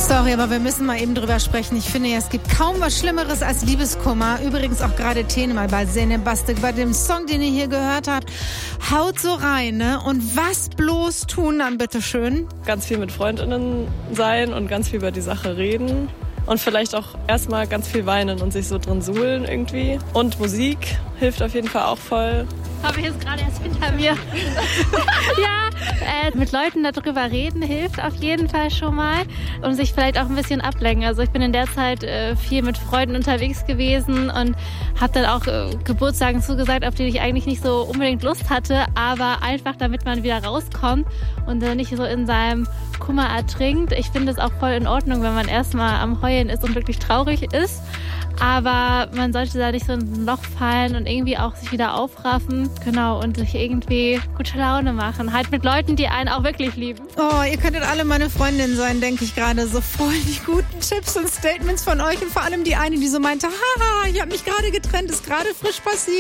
Sorry, aber wir müssen mal eben drüber sprechen. Ich finde ja, es gibt kaum was Schlimmeres als Liebeskummer. Übrigens auch gerade Thema bei Senebastik, bei dem Song, den ihr hier gehört habt. Haut so rein, ne? Und was bloß tun dann, bitteschön? Ganz viel mit Freundinnen sein und ganz viel über die Sache reden. Und vielleicht auch erstmal ganz viel weinen und sich so drin suhlen irgendwie. Und Musik hilft auf jeden Fall auch voll. Habe ich jetzt gerade erst hinter mir. Ja, mit Leuten darüber reden hilft auf jeden Fall schon mal und sich vielleicht auch ein bisschen ablenken. Also ich bin in der Zeit viel mit Freunden unterwegs gewesen und habe dann auch Geburtstagen zugesagt, auf die ich eigentlich nicht so unbedingt Lust hatte, aber einfach damit man wieder rauskommt und nicht so in seinem Kummer ertrinkt. Ich finde es auch voll in Ordnung, wenn man erstmal am Heulen ist und wirklich traurig ist. Aber man sollte da nicht so in ein Loch fallen und irgendwie auch sich wieder aufraffen. Genau, und sich irgendwie gute Laune machen. Halt mit Leuten, die einen auch wirklich lieben. Oh, ihr könntet alle meine Freundinnen sein, denke ich gerade. So voll die guten Tipps und Statements von euch. Und vor allem die eine, die so meinte, haha, ich habe mich gerade getrennt, ist gerade frisch passiert.